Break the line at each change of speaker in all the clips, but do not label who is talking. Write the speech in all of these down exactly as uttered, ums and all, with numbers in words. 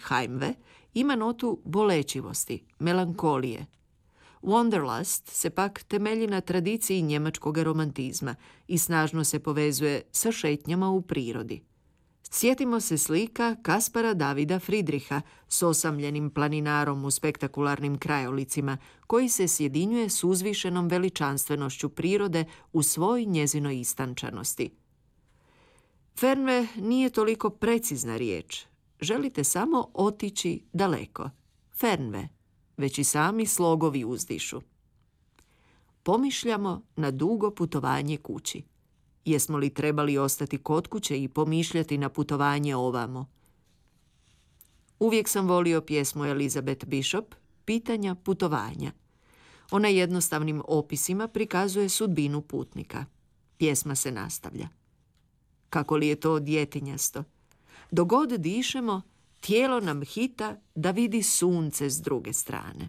Heimweh ima notu bolečivosti, melankolije. Wanderlust se pak temelji na tradiciji njemačkog romantizma i snažno se povezuje sa šetnjama u prirodi. Sjetimo se slika Kaspara Davida Friedricha s osamljenim planinarom u spektakularnim krajolicima, koji se sjedinjuje s uzvišenom veličanstvenošću prirode u svoj njezinoj istančanosti. Fernweh nije toliko precizna riječ. Želite samo otići daleko. Fernweh, već i sami slogovi uzdišu. Pomišljamo na dugo putovanje kući. Jesmo li trebali ostati kod kuće i pomišljati na putovanje ovamo? Uvijek sam volio pjesmu Elizabeth Bishop, Pitanja putovanja. Ona jednostavnim opisima prikazuje sudbinu putnika. Pjesma se nastavlja. Kako li je to djetinjasto? Dok god dišemo, tijelo nam hita da vidi sunce s druge strane.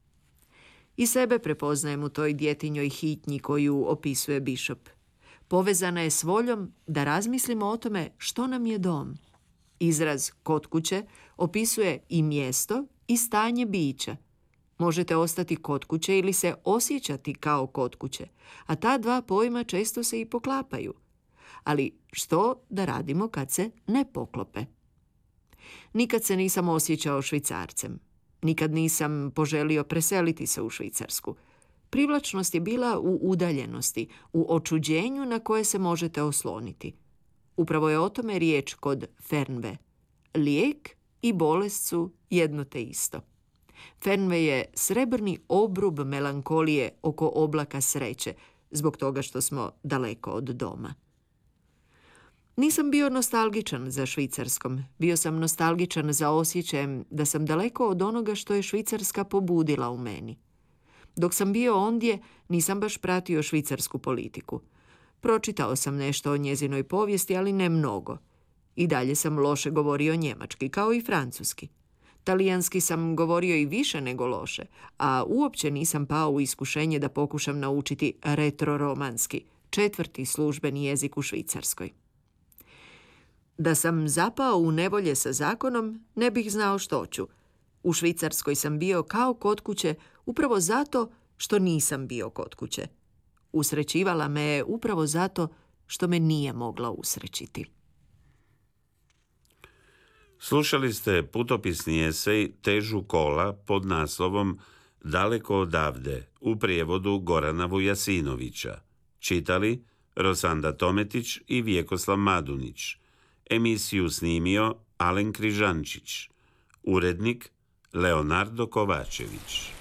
I sebe prepoznajem u toj djetinjoj hitnji koju opisuje Bishop. Povezana je s voljom da razmislimo o tome što nam je dom. Izraz kod kuće opisuje i mjesto i stanje bića. Možete ostati kod kuće ili se osjećati kao kod kuće, a ta dva pojma često se i poklapaju. Ali što da radimo kad se ne poklope? Nikad se nisam osjećao Švicarcem. Nikad nisam poželio preseliti se u Švicarsku. Privlačnost je bila u udaljenosti, u očuđenju na koje se možete osloniti. Upravo je o tome riječ kod Fernweh. Lijek i bolest su jedno te isto. Fernweh je srebrni obrub melankolije oko oblaka sreće, zbog toga što smo daleko od doma. Nisam bio nostalgičan za Švicarskom. Bio sam nostalgičan za osjećajem da sam daleko od onoga što je Švicarska pobudila u meni. Dok sam bio ondje, nisam baš pratio švicarsku politiku. Pročitao sam nešto o njezinoj povijesti, ali ne mnogo. I dalje sam loše govorio njemački, kao i francuski. Talijanski sam govorio i više nego loše, a uopće nisam pao u iskušenje da pokušam naučiti retroromanski, četvrti službeni jezik u Švicarskoj. Da sam zapao u nevolje sa zakonom, ne bih znao što ću. U Švicarskoj sam bio kao kod kuće upravo zato što nisam bio kod kuće. Usrećivala me je upravo zato što me nije mogla usrećiti.
Slušali ste putopisni esej Težu Kola pod naslovom Daleko odavde u prijevodu Gorana Vujasinovića. Čitali Rosanda Tometić i Vjekoslav Madunić. Emisiju snimio Alen Križančić. Urednik Leonardo Kovačević.